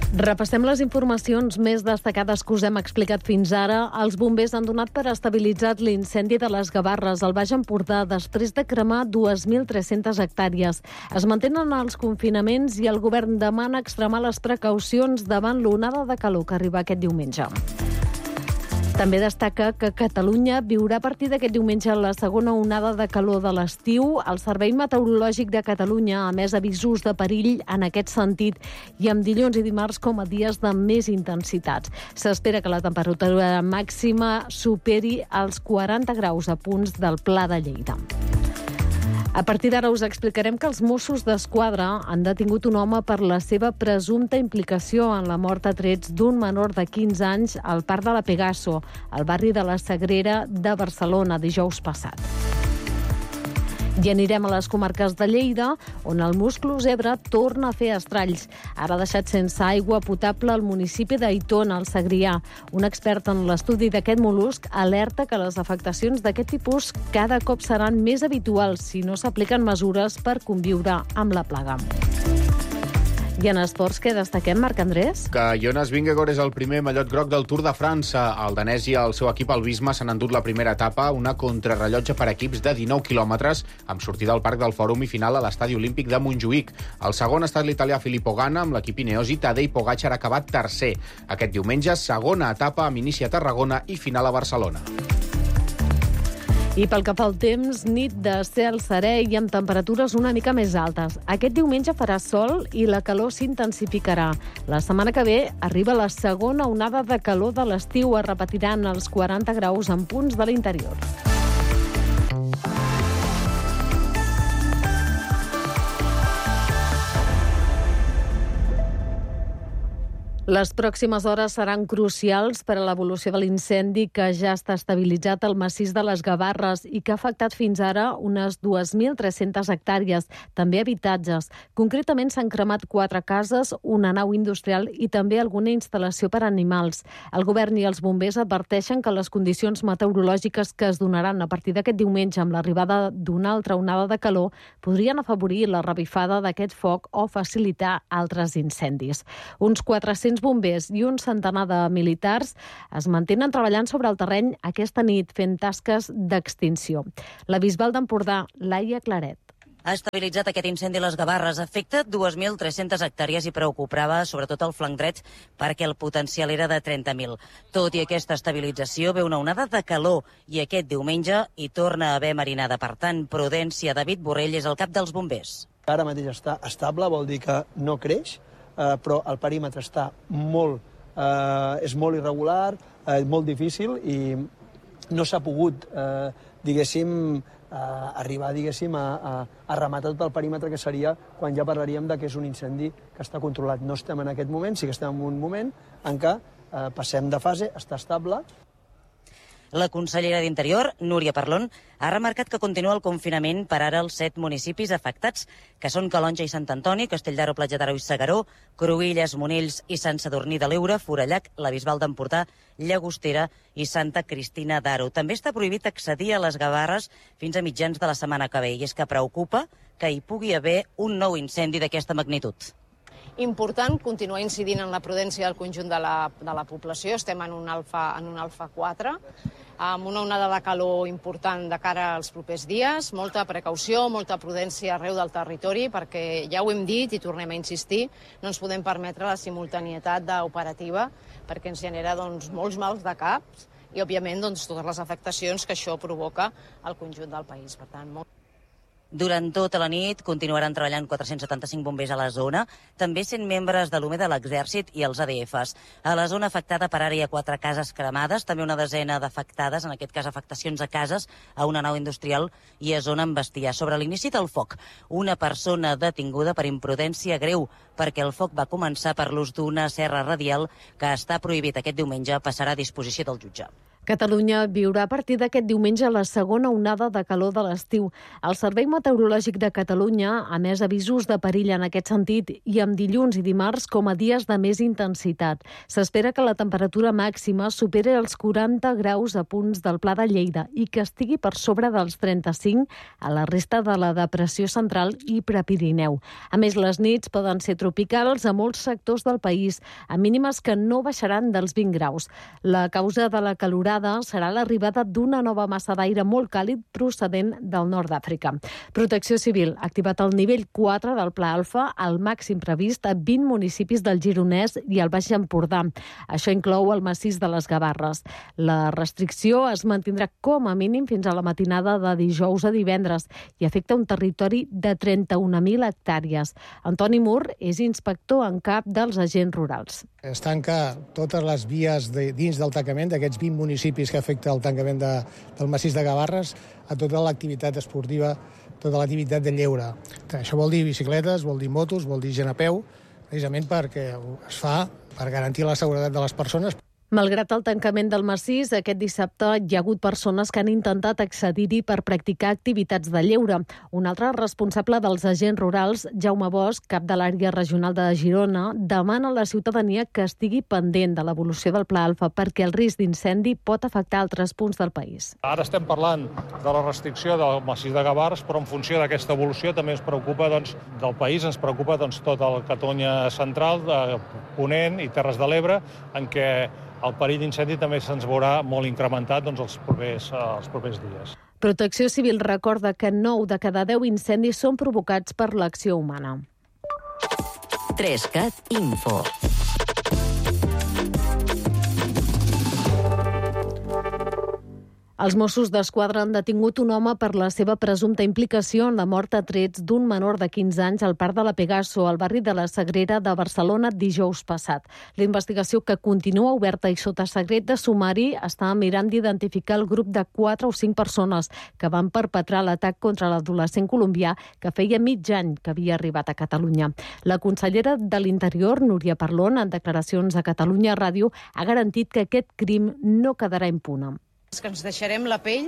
Repassem les informacions més destacades que us hem explicat fins ara. Els bombers han donat per estabilitzat l'incendi de les Gavarres al Baix Empordà després de cremar 2.300 hectàrees. Es mantenen els confinaments i el govern demana extremar les precaucions davant l'onada de calor que arriba aquest diumenge. També destaca que Catalunya viurà a partir d'aquest diumenge la segona onada de calor de l'estiu. El Servei Meteorològic de Catalunya ha emès avisos de perill en aquest sentit i amb dilluns i dimarts com a dies de més intensitats. S'espera que la temperatura màxima superi els 40 graus a punts del Pla de Lleida. A partir d'ara us explicarem que els Mossos d'Esquadra han detingut un home per la seva presumpta implicació en la mort a trets d'un menor de 15 anys al Parc de la Pegaso, al barri de la Sagrera de Barcelona, dijous passat. I anirem a les comarques de Lleida, on el musclo zebra torna a fer estralls. Ara ha deixat sense aigua potable el municipi d'Aitona, al Segrià. Un expert en l'estudi d'aquest mol·lusc alerta que les afectacions d'aquest tipus cada cop seran més habituals si no s'apliquen mesures per conviure amb la plaga. I en esports, què destaquem, Marc Andrés? Que Jonas Vingegaard és el primer mallot groc del Tour de França. El danès i el seu equip, el Visma, s'han endut la primera etapa, una contrarrellotge per equips de 19 quilòmetres, amb sortida al Parc del Fòrum i final a l'Estadi Olímpic de Montjuïc. El segon ha estat l'italià Filippo Ganna, amb l'equip Ineos, i Tadej Pogačar ha acabat tercer. Aquest diumenge, segona etapa amb inici a Tarragona i final a Barcelona. I pel que fa al temps, nit de cel serè i amb temperatures una mica més altes. Aquest diumenge farà sol i la calor s'intensificarà. La setmana que ve arriba la segona onada de calor de l'estiu. Es repetiran els 40 graus en punts de l'interior. Les pròximes hores seran crucials per a l'evolució de l'incendi que ja està estabilitzat al massís de les Gavarres i que ha afectat fins ara unes 2.300 hectàrees, també habitatges. Concretament s'han cremat 4 cases, una nau industrial i també alguna instal·lació per a animals. El govern i els bombers adverteixen que les condicions meteorològiques que es donaran a partir d'aquest diumenge amb l'arribada d'una altra onada de calor podrien afavorir la revifada d'aquest foc o facilitar altres incendis. Uns 400 bombers i un centenar de militars es mantenen treballant sobre el terreny aquesta nit fent tasques d'extinció. La Bisbal d'Empordà, Laia Claret. Ha estabilitzat aquest incendi a les Gavarres. Afecta 2.300 hectàrees i preocupava sobretot el flanc dret perquè el potencial era de 30.000. Tot i aquesta estabilització ve una onada de calor i aquest diumenge hi torna a haver marinada. Per tant, prudència. David Borrell és el cap dels bombers. Ara mateix està estable, vol dir que no creix, però el perímetre està és molt irregular, molt difícil i no s'ha pogut, arribar, a rematar tot el perímetre que seria quan ja parlaríem de que és un incendi que està controlat. No estem en aquest moment, sí que estem en un moment en què passem de fase, està estable. La consellera d'Interior, Núria Parlon, ha remarcat que continua el confinament per ara als 7 municipis afectats, que són Calonge i Sant Antoni, Castelldaro, Platja d'Aro i Segaró, Cruïlles, Monells i Sant Sadurní de l'Eure, Forallac, la Bisbal d'Empordà, Llagostera i Santa Cristina d'Aro. També està prohibit accedir a les Gavarres fins a mitjans de la setmana que ve, i és que preocupa que hi pugui haver un nou incendi d'aquesta magnitud. Important continuar incidint en la prudència del conjunt de la població. Estem en un alfa 4, amb una onada de calor important de cara als propers dies. Molta precaució, molta prudència arreu del territori, perquè ja ho hem dit i tornem a insistir, no ens podem permetre la simultanietat operativa, perquè ens genera molts mals de caps i, òbviament, totes les afectacions que això provoca al conjunt del país. Per tant, Durant tota la nit continuaran treballant 475 bombers a la zona, també 100 membres de l'UME de l'Exèrcit i els ADFs. A la zona afectada per ara hi ha 4 cases cremades, també una desena d'afectades, en aquest cas afectacions a cases, a una nau industrial i a zona amb bestiar. Sobre l'inici del foc, una persona detinguda per imprudència greu, perquè el foc va començar per l'ús d'una serra radial que està prohibit aquest diumenge, passarà a disposició del jutge. Catalunya viurà a partir d'aquest diumenge la segona onada de calor de l'estiu. El Servei Meteorològic de Catalunya ha emès avisos de perill en aquest sentit i amb dilluns i dimarts com a dies de més intensitat. S'espera que la temperatura màxima superi els 40 graus a punts del Pla de Lleida i que estigui per sobre dels 35 a la resta de la depressió central i Prepirineu. A més, les nits poden ser tropicals a molts sectors del país, a mínimes que no baixaran dels 20 graus. La causa de la calorada serà l'arribada d'una nova massa d'aire molt càlid procedent del nord d'Àfrica. Protecció Civil ha activat el nivell 4 del Pla Alfa, al màxim previst a 20 municipis del Gironès i el Baix Empordà. Això inclou el massís de les Gavarres. La restricció es mantindrà com a mínim fins a la matinada de dijous a divendres i afecta un territori de 31.000 hectàrees. Antoni Mur és inspector en cap dels agents rurals. Es tanca totes les vies dins del tancament d'aquests 20 municipis que afecta el tancament del massís de Gavarres a tota l'activitat esportiva, tota l'activitat de lleure. Això vol dir bicicletes, vol dir motos, vol dir gent a peu, precisament perquè es fa per garantir la seguretat de les persones. Malgrat el tancament del massís, aquest dissabte hi ha hagut persones que han intentat accedir-hi per practicar activitats de lleure. Un altre responsable dels agents rurals, Jaume Bosch, cap de l'àrea regional de Girona, demana a la ciutadania que estigui pendent de l'evolució del Pla Alfa perquè el risc d'incendi pot afectar altres punts del país. Ara estem parlant de la restricció del massís de Gavarres, però en funció d'aquesta evolució també ens preocupa del país, ens preocupa tota la Catalunya central, Ponent i Terres de l'Ebre, en què el perill d'incendi també se'ns veurà molt incrementat els propers dies. Protecció Civil recorda que 9 de cada 10 incendis són provocats per l'acció humana. 3CAT Info. Els Mossos d'Esquadra han detingut un home per la seva presumpta implicació en la mort a trets d'un menor de 15 anys al Parc de la Pegaso, al barri de la Sagrera de Barcelona, dijous passat. La investigació, que continua oberta i sota secret de sumari, està mirant d'identificar el grup de 4 o 5 persones que van perpetrar l'atac contra l'adolescent colombià que feia mig any que havia arribat a Catalunya. La consellera de l'Interior, Núria Parlon, en declaracions a Catalunya Ràdio, ha garantit que aquest crim no quedarà impune. Que ens deixarem la pell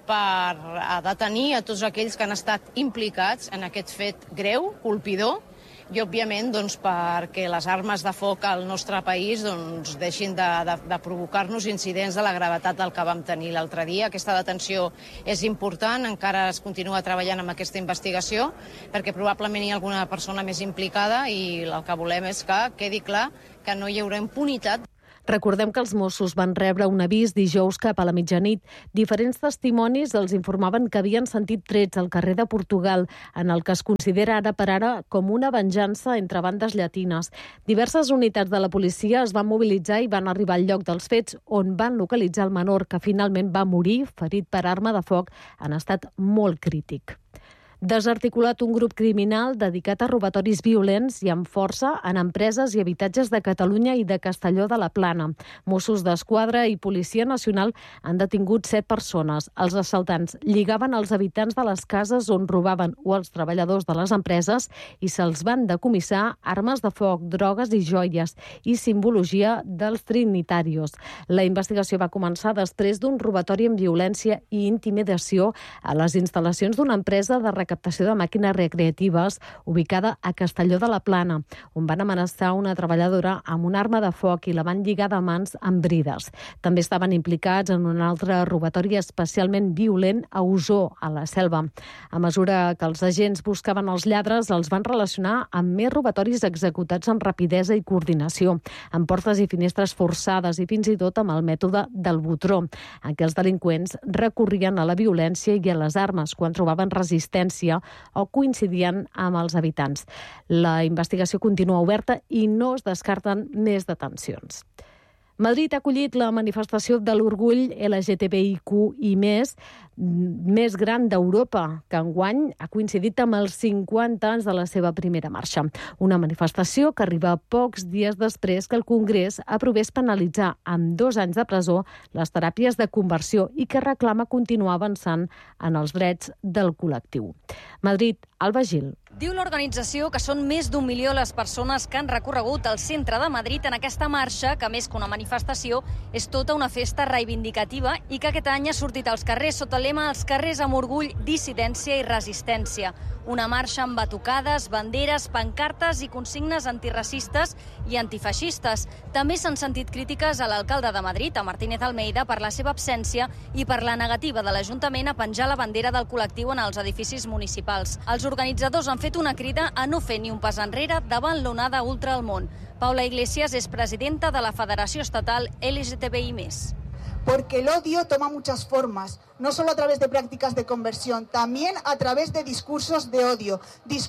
per detenir a tots aquells que han estat implicats en aquest fet greu, colpidor, i, òbviament, perquè les armes de foc al nostre país deixin de provocar-nos incidents de la gravetat del que vam tenir l'altre dia. Aquesta detenció és important, encara es continua treballant amb aquesta investigació, perquè probablement hi ha alguna persona més implicada i el que volem és que quedi clar que no hi haurà impunitat. Recordem que els Mossos van rebre un avís dijous cap a la mitjanit. Diferents testimonis els informaven que havien sentit trets al carrer de Portugal, en el que es considera ara per ara com una venjança entre bandes llatines. Diverses unitats de la policia es van mobilitzar i van arribar al lloc dels fets, on van localitzar el menor, que finalment va morir ferit per arma de foc en estat molt crític. Desarticulat un grup criminal dedicat a robatoris violents i amb força en empreses i habitatges de Catalunya i de Castelló de la Plana. Mossos d'Esquadra i Policia Nacional han detingut 7 persones. Els assaltants lligaven els habitants de les cases on robaven o els treballadors de les empreses i se'ls van decomissar armes de foc, drogues i joies i simbologia dels trinitarios. La investigació va començar després d'un robatori amb violència i intimidació a les instal·lacions d'una empresa de recaptació de màquines recreatives ubicada a Castelló de la Plana, on van amenaçar una treballadora amb una arma de foc i la van lligar de mans amb brides. També estaven implicats en un altre robatori especialment violent a Osor, a la Selva. A mesura que els agents buscaven els lladres, els van relacionar amb més robatoris executats amb rapidesa i coordinació, amb portes i finestres forçades i fins i tot amb el mètode del botró, en què els delinqüents recorrien a la violència i a les armes quan trobaven resistència o coincidien amb els habitants. La investigació continua oberta i no es descarten més detencions. Madrid ha acollit la manifestació de l'orgull LGTBIQ i més gran d'Europa, que enguany ha coincidit amb els 50 anys de la seva primera marxa. Una manifestació que arriba pocs dies després que el Congrés aprovés penalitzar amb 2 anys de presó les teràpies de conversió i que reclama continuar avançant en els drets del col·lectiu. Madrid Alba Gil. Diu l'organització que són més d'1 milió les persones que han recorregut el centre de Madrid en aquesta marxa, que més que una manifestació és tota una festa reivindicativa i que aquest any ha sortit als carrers sota el lema "Els carrers amb orgull, dissidència i resistència". Una marxa amb batucades, banderes, pancartes i consignes antiracistes i antifeixistes. També s'han sentit crítiques a l'alcalde de Madrid, a Martínez Almeida, per la seva absència i per la negativa de l'Ajuntament a penjar la bandera del col·lectiu en els edificis municipals. Els organitzadors han fet una crida a no fer ni un pas enrere davant l'onada ultra al món. Paula Iglesias és presidenta de la Federació Estatal LGTBI+. Porque el odio toma muchas formas, no solo a través de prácticas de conversión, también a través de discursos de odio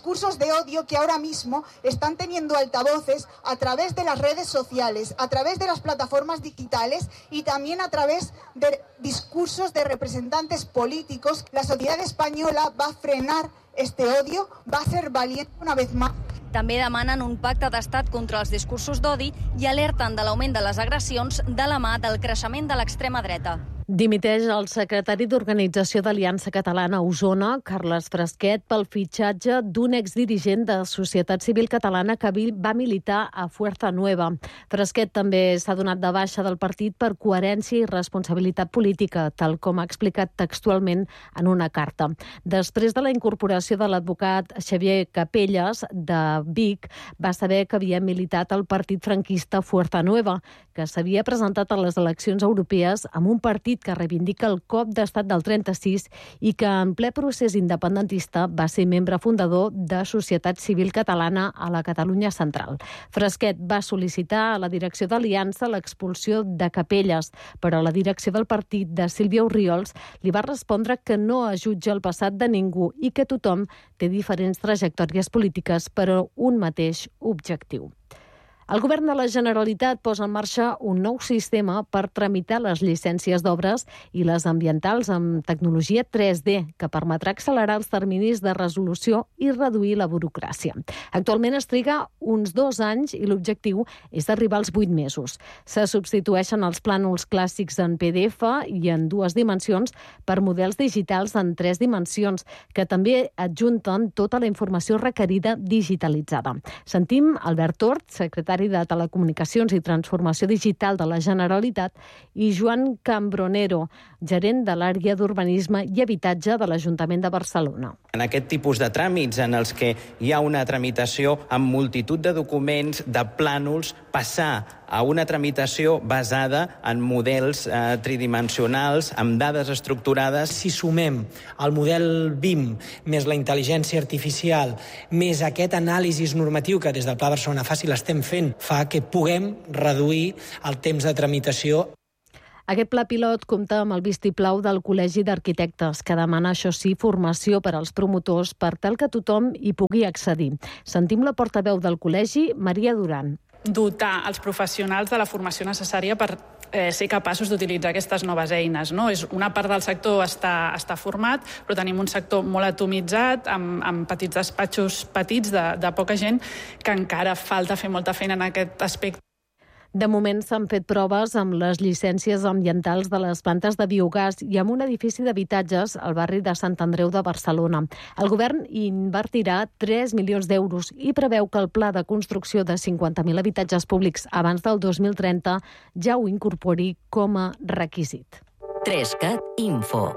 que ahora mismo están teniendo altavoces a través de las redes sociales, a través de las plataformas digitales y también a través de discursos de representantes políticos. La sociedad española va a frenar este odio, va a ser valiente una vez más. També demanen un pacte d'estat contra els discursos d'odi i alerten de l'augment de les agressions de la mà del creixement de l'extrema dreta. Dimiteix el secretari d'Organització d'Aliança Catalana a Osona, Carles Fresquet, pel fitxatge d'un exdirigent de Societat Civil Catalana que va militar a Fuerza Nueva. Fresquet també s'ha donat de baixa del partit per coherència i responsabilitat política, tal com ha explicat textualment en una carta. Després de la incorporació de l'advocat Xavier Capelles de Vic, va saber que havia militat al partit franquista Fuerza Nueva, que s'havia presentat a les eleccions europees amb un partit que reivindica el cop d'estat del 36 i que en ple procés independentista va ser membre fundador de Societat Civil Catalana a la Catalunya Central. Fresquet va sol·licitar a la direcció d'Aliança l'expulsió de Capelles, però la direcció del partit de Sílvia Orriols li va respondre que no es jutja el passat de ningú i que tothom té diferents trajectòries polítiques, però un mateix objectiu. El govern de la Generalitat posa en marxa un nou sistema per tramitar les llicències d'obres i les ambientals amb tecnologia 3D, que permetrà accelerar els terminis de resolució i reduir la burocràcia. Actualment es triga uns 2 anys i l'objectiu és arribar als 8 mesos. Se substitueixen els plànols clàssics en PDF i en 2 dimensions per models digitals en 3 dimensions, que també adjunten tota la informació requerida digitalitzada. Sentim Albert Tort, secretari de Telecomunicacions i Transformació Digital de la Generalitat, i Joan Cambronero, gerent de l'àrea d'Urbanisme i Habitatge de l'Ajuntament de Barcelona. En aquest tipus de tràmits en els que hi ha una tramitació amb multitud de documents, de plànols, passar a una tramitació basada en models tridimensionals, amb dades estructurades. Si sumem el model BIM més la intel·ligència artificial, més aquest anàlisi normatiu que des del Pla Barcelona Fàcil estem fent, fa que puguem reduir el temps de tramitació. Aquest pla pilot compta amb el vistiplau del Col·legi d'Arquitectes, que demana, això sí, formació per als promotors per tal que tothom hi pugui accedir. Sentim la portaveu del col·legi, Maria Duran. Dotar els professionals de la formació necessària per ser capaços d'utilitzar aquestes noves eines. No? Una part del sector està format, però tenim un sector molt atomitzat, amb petits despatxos petits de poca gent, que encara falta fer molta feina en aquest aspecte. De moment s'han fet proves amb les llicències ambientals de les plantes de biogàs i amb un edifici d'habitatges al barri de Sant Andreu de Barcelona. El govern invertirà 3 milions d'euros i preveu que el pla de construcció de 50.000 habitatges públics abans del 2030 ja ho incorpori com a requisit. 3CAT Info.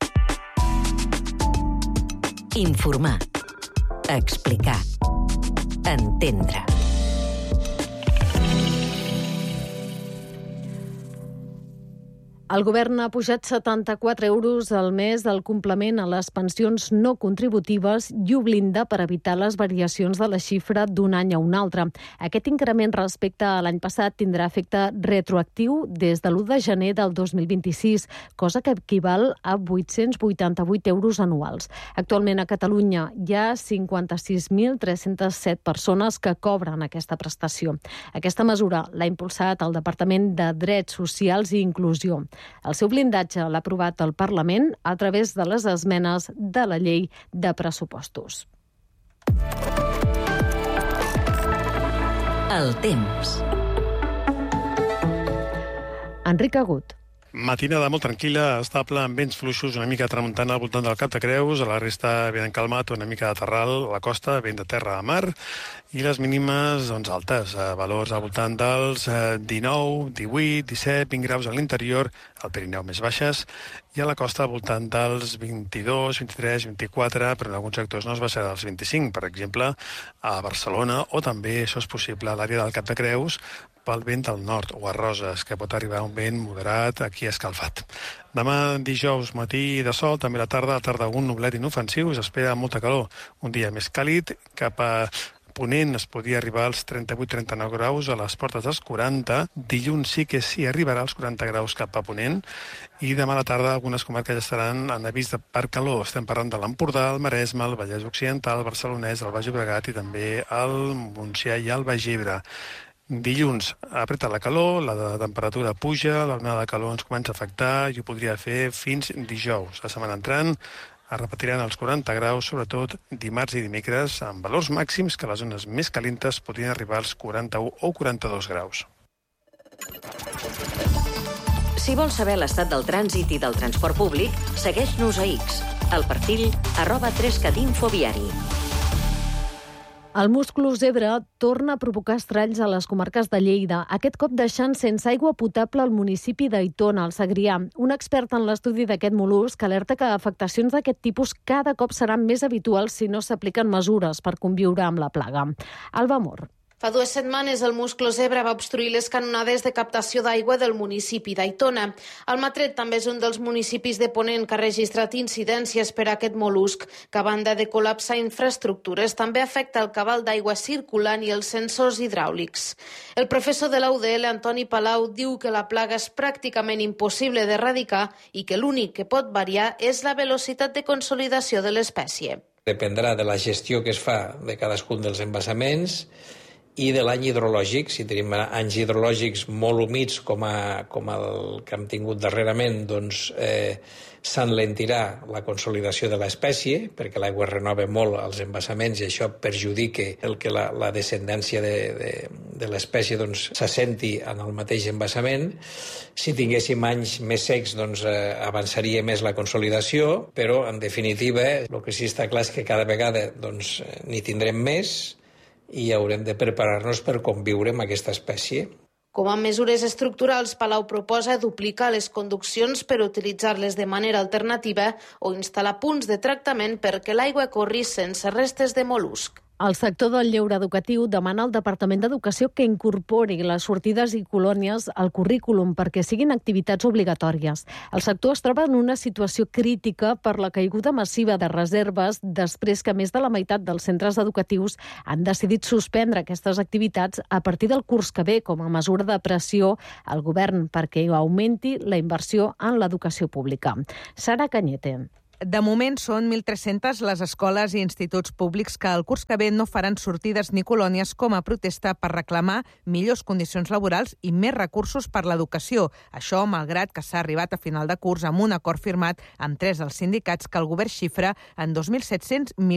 Informar. Explicar. Entendre. El govern ha pujat 74 euros al mes el complement a les pensions no contributives i ho blinda per evitar les variacions de la xifra d'un any a un altre. Aquest increment respecte a l'any passat tindrà efecte retroactiu des de l'1 de gener del 2026, cosa que equival a 888 euros anuals. Actualment a Catalunya hi ha 56.307 persones que cobren aquesta prestació. Aquesta mesura l'ha impulsat el Departament de Drets Socials i Inclusió. El seu blindatge l'ha aprovat el Parlament a través de les esmenes de la llei de pressupostos. El temps. Enric Agut. Matinada molt tranquil·la, estable, amb vents fluixos, una mica tramuntana al voltant del Cap de Creus, a la resta ben calmat, una mica de terral a la costa, vent de terra a mar, i les mínimes altes, valors al voltant dels 19, 18, 17, 20 graus a l'interior, al Pirineu més baixes, i a la costa al voltant dels 22, 23, 24, però en alguns sectors no es baixarà dels 25, per exemple, a Barcelona, o també, això és possible, a l'àrea del Cap de Creus, pel vent del nord, o a Roses, que pot arribar un vent moderat aquí escalfat. Demà, dijous, matí de sol, també a la tarda un nublat inofensiu, s'espera molta calor. Un dia més càlid, cap a ponent es podria arribar als 38-39 graus, a les portes dels 40. Dilluns sí que s'hi arribarà als 40 graus cap a ponent, i demà a la tarda algunes comarques ja estaran en avís per calor. Estem parlant de l'Empordà, el Maresme, el Vallès Occidental, el Barcelonès, el Baix Llobregat i també el Montsià i el Baix Ebre. Dilluns apreta la calor, la temperatura puja, l'onada de calor ens comença a afectar i ho podria fer fins dijous. La setmana entrant es repetiran els 40 graus, sobretot dimarts i dimecres, amb valors màxims que a les zones més calentes podrien arribar als 41 o 42 graus. Si vols saber l'estat del trànsit i del transport públic, segueix-nos a X, al perfil @3catinfoviari. El musclo zebra torna a provocar estralls a les comarques de Lleida, aquest cop deixant sense aigua potable al municipi d'Aitona, al Segrià. Un expert en l'estudi d'aquest mol·lusc alerta que afectacions d'aquest tipus cada cop seran més habituals si no s'apliquen mesures per conviure amb la plaga. Alba Mor. Fa 2 setmanes el musclo zebra va obstruir les canonades de captació d'aigua del municipi d'Aitona. Almatret també és un dels municipis de Ponent que ha registrat incidències per a aquest mol·lusc, que a banda de col·lapsar infraestructures també afecta el cabal d'aigua circulant i els sensors hidràulics. El professor de la UDL, Antoni Palau, diu que la plaga és pràcticament impossible d'erradicar i que l'únic que pot variar és la velocitat de consolidació de l'espècie. Dependrà de la gestió que es fa de cadascun dels embassaments i de l'any hidrològic. Si tenim anys hidrològics molt humits com el que hem tingut darrerament, doncs s'enlentirà la consolidació de l'espècie, perquè l'aigua es renova molt als embassaments i això perjudica que la descendència de l'espècie doncs, s'assenti en el mateix embassament. Si tinguéssim anys més secs, doncs avançaria més la consolidació, però en definitiva el que sí està clar és que cada vegada doncs, n'hi tindrem més i haurem de preparar-nos per conviure amb aquesta espècie. Com a mesures estructurals, Palau proposa duplicar les conduccions per utilitzar-les de manera alternativa o instal·lar punts de tractament perquè l'aigua corri sense restes de mol·lusc. El sector del lleure educatiu demana al Departament d'Educació que incorpori les sortides i colònies al currículum perquè siguin activitats obligatòries. El sector es troba en una situació crítica per la caiguda massiva de reserves després que més de la meitat dels centres educatius han decidit suspendre aquestes activitats a partir del curs que ve com a mesura de pressió al govern perquè augmenti la inversió en l'educació pública. Sara Cañete. De moment són 1.300 les escoles i instituts públics que el curs que ve no faran sortides ni colònies com a protesta per reclamar millors condicions laborals i més recursos per l'educació. Això malgrat que s'ha arribat a final de curs amb un acord firmat amb 3 dels sindicats que el govern xifra en 2.700 milions